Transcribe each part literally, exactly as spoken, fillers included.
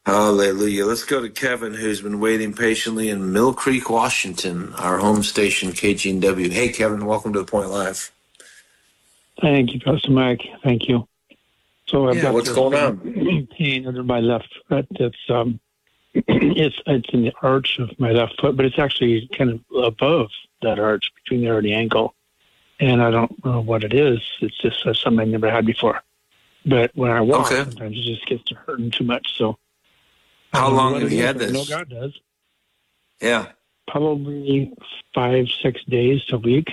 Hallelujah. Let's go to Kevin, who's been waiting patiently in Mill Creek, Washington, our home station, K G N W. Hey, Kevin, welcome to The Point Live. Thank you, Pastor Mike. Thank you. So I've Yeah, got what's this going um, on? pain under my left foot. It's um, it's it's in the arch of my left foot, but it's actually kind of above that arch between there and the ankle. And I don't know what it is. It's just uh, something I've never had before. But when I walk, Okay. sometimes it just gets to hurting too much. So I How don't know long what have it you is, had but I know this? God does. Yeah. Probably five, six days a week.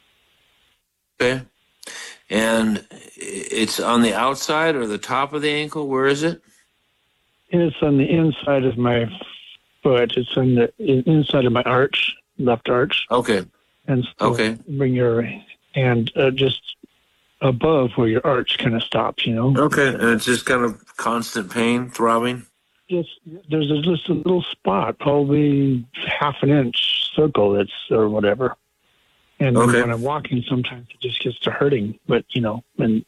Okay. And it's on the outside or the top of the ankle? Where is it? It's on the inside of my foot. It's on the inside of my arch, left arch. Okay. And so Okay. bring your hand uh, just above where your arch kind of stops, you know? Okay. And it's just kind of constant pain, throbbing? Just, there's a, just a little spot, probably half an inch circle that's, or whatever. And Okay. when I'm walking, sometimes it just gets to hurting. But, you know, and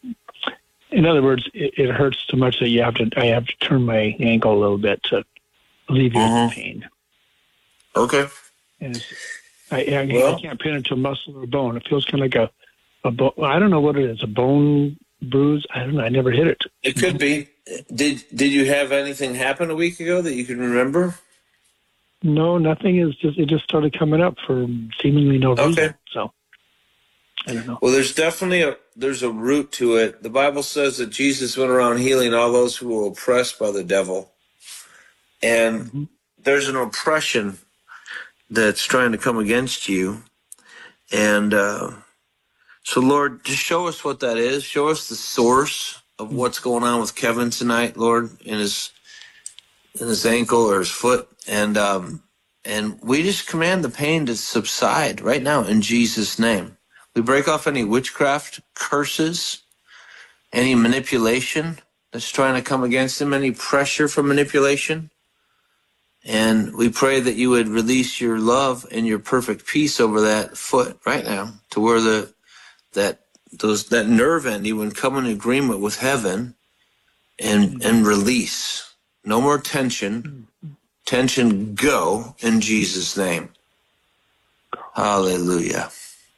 in other words, it, it hurts so much that you have to, I have to turn my ankle a little bit to alleviate Uh-huh. the pain. Okay. And it's, I, I, Well, I can't pin it to a muscle or bone. It feels kind of like a, a bone. I don't know what it is. A bone bruise. I don't know. I never hit it. it could be. Did Did you have anything happen a week ago that you can remember? No, nothing is just. It just started coming up for seemingly no reason. Okay. So I don't know. Well, there's definitely a there's a root to it. The Bible says that Jesus went around healing all those who were oppressed by the devil, and Mm-hmm. there's an oppression that's trying to come against you. And uh, so, Lord, just show us what that is. Show us the source of what's going on with Kevin tonight, Lord, in his in his ankle or his foot, and um, and we just command the pain to subside right now in Jesus' name. We break off any witchcraft curses, any manipulation that's trying to come against him, any pressure for manipulation. And we pray that you would release your love and your perfect peace over that foot right now, to where the that those that nerve ending would come in agreement with heaven and and release. No more tension. Tension go in Jesus' name. Hallelujah.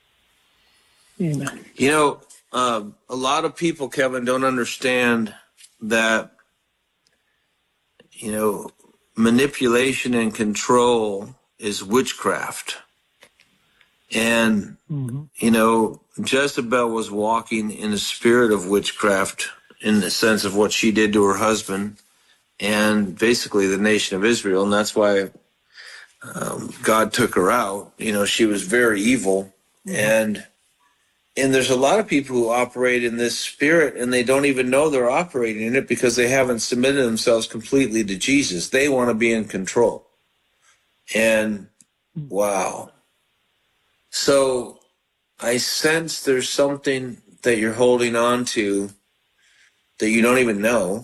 Amen. You know, uh, a lot of people, Kevin, don't understand that, you know, manipulation and control is witchcraft. And, Mm-hmm. you know, Jezebel was walking in a spirit of witchcraft in the sense of what she did to her husband and basically the nation of Israel. And that's why um, God took her out. You know, she was very evil. Mm-hmm. And And there's a lot of people who operate in this spirit and they don't even know they're operating in it because they haven't submitted themselves completely to Jesus. They want to be in control. And wow. So I sense there's something that you're holding on to that you don't even know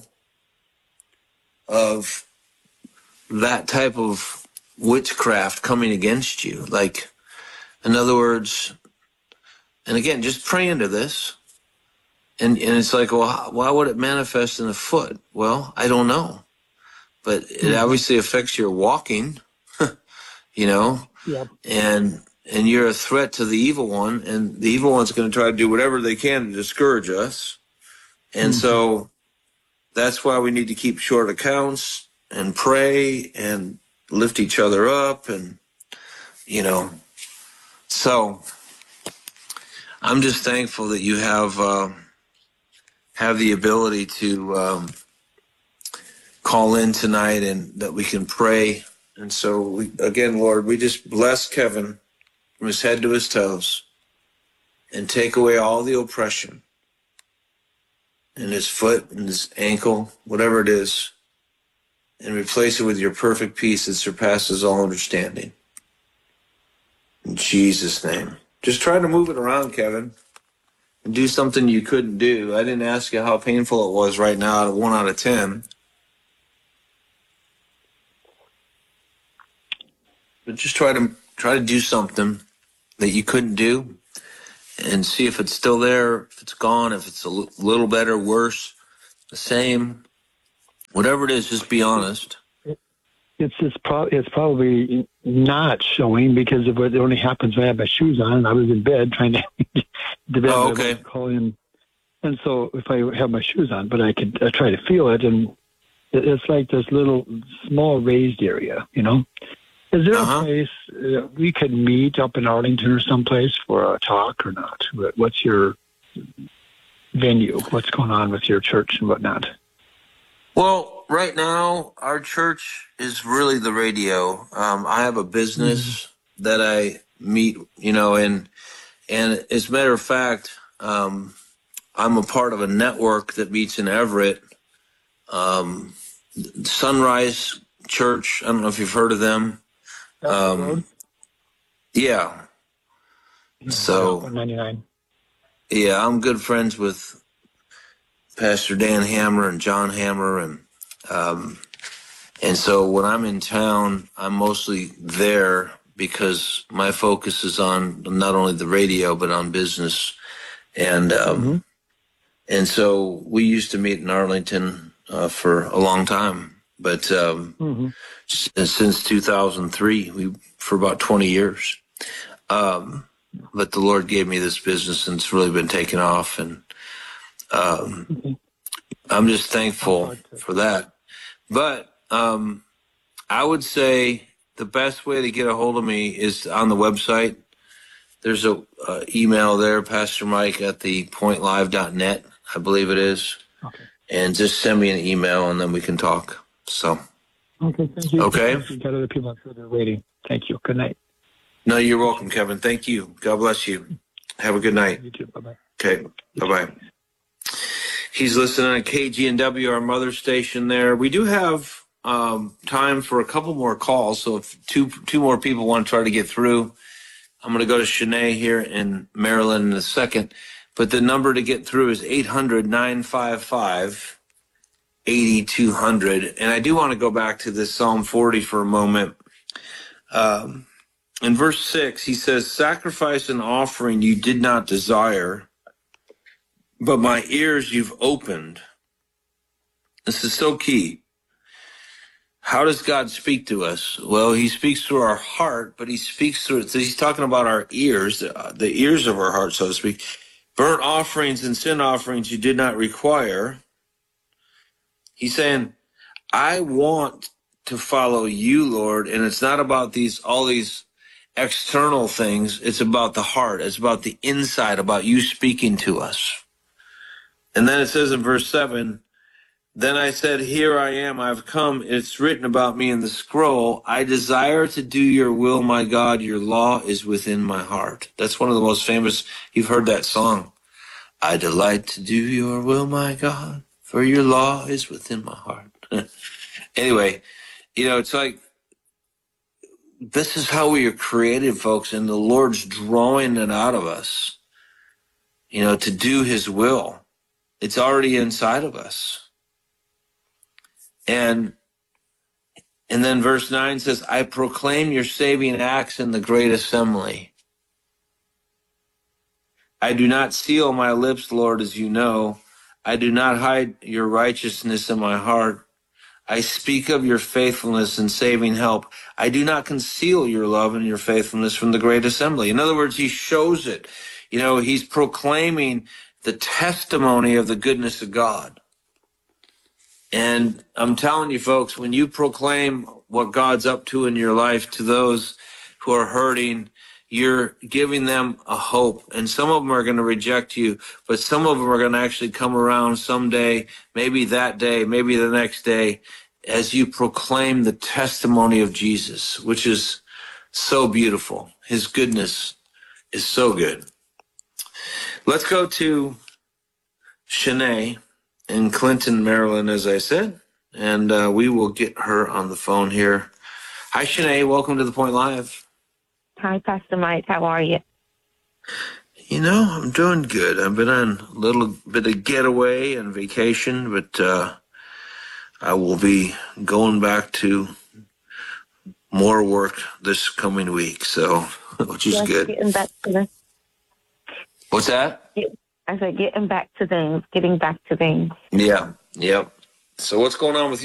of, that type of witchcraft coming against you. Like, in other words, and again, just pray into this. And and it's like, well, why would it manifest in the foot? Well, I don't know. But it mm-hmm. obviously affects your walking, you know, Yep. and and you're a threat to the evil one. And the evil one's going to try to do whatever they can to discourage us. And mm-hmm. so that's why we need to keep short accounts and pray and lift each other up. And, you know, so I'm just thankful that you have... Uh, have the ability to um, call in tonight and that we can pray. And so, we, again, Lord, we just bless Kevin from his head to his toes and take away all the oppression in his foot, in his ankle, whatever it is, and replace it with your perfect peace that surpasses all understanding. In Jesus' name. Just try to move it around, Kevin. Do something you couldn't do. I didn't ask you how painful it was right now out of one out of ten. But just try to try to do something that you couldn't do and see if it's still there, if it's gone, if it's a l- little better, worse, the same. Whatever it is, just be honest. It's just pro- it's probably not showing because of what it only happens when I have my shoes on and I was in bed trying to to bed Oh, okay. call in, and so if I have my shoes on, but I could I try to feel it, and it, it's like this little small raised area, you know. Is there Uh-huh. a place uh, we could meet up in Arlington or someplace for a talk or not? What- What's your venue? What's going on with your church and whatnot? Well, right now, our church is really the radio. Um, I have a business Mm-hmm. that I meet, you know, and and as a matter of fact, um, I'm a part of a network that meets in Everett, um, Sunrise Church. I don't know if you've heard of them. Um, yeah. So, one ninety-nine. yeah, I'm good friends with Pastor Dan Hammer and John Hammer, and um, and so when I'm in town, I'm mostly there because my focus is on not only the radio but on business, and um, Mm-hmm. and so we used to meet in Arlington uh, for a long time, but um, Mm-hmm. s- since two thousand three, we for about twenty years. Um, but the Lord gave me this business, and it's really been taking off, and um, Mm-hmm. I'm just thankful for that. But um, I would say the best way to get a hold of me is on the website. There's a uh, email there, Pastor Mike at the point live dot net, I believe it is. Okay. And just send me an email, and then we can talk. So, Okay. Thank you. Okay. You've got other people out there waiting. Thank you. Good night. no, you're welcome, Kevin. Thank you. God bless you. Have a good night. You too. Bye bye. Okay. Bye-bye. He's listening on K G N W, our mother station there. We do have um, time for a couple more calls. So if two two more people want to try to get through, I'm going to go to Shanae here in Maryland in a second. But the number to get through is eight hundred, nine five five, eight two zero zero. And I do want to go back to this Psalm forty for a moment. Um, in verse six, he says, sacrifice and offering you did not desire, but my ears you've opened. This is so key. How does God speak to us? Well, he speaks through our heart, but he speaks through, so he's talking about our ears, the, the ears of our heart, so to speak. Burnt offerings and sin offerings you did not require. He's saying, I want to follow you, Lord, and it's not about these all these external things. It's about the heart. It's about the inside, about you speaking to us. And then it says in verse seven, then I said, here I am, I've come. It's written about me in the scroll. I desire to do your will, my God. Your law is within my heart. That's one of the most famous. You've heard that song. I delight to do your will, my God, for your law is within my heart. Anyway, you know, it's like, this is how we are created, folks, and the Lord's drawing it out of us, you know, to do his will. It's already inside of us. And and then verse nine says, I proclaim your saving acts in the great assembly. I do not seal my lips, Lord, as you know. I do not hide your righteousness in my heart. I speak of your faithfulness and saving help. I do not conceal your love and your faithfulness from the great assembly. In other words, he shows it. You know, he's proclaiming the testimony of the goodness of God. And I'm telling you, folks, when you proclaim what God's up to in your life to those who are hurting, you're giving them a hope. And some of them are going to reject you, but some of them are going to actually come around someday, maybe that day, maybe the next day, as you proclaim the testimony of Jesus, which is so beautiful. His goodness is so good. Let's go to Shanae in Clinton, Maryland, as I said, and uh, we will get her on the phone here. Hi, Shanae. Welcome to The Point Live. Hi, Pastor Mike. How are you? You know, I'm doing good. I've been on a little bit of getaway and vacation, but uh, I will be going back to more work this coming week, so which is Just good. Getting back to the, What's that? I said, getting back to things, getting back to things. Yeah, yep. So what's going on with you?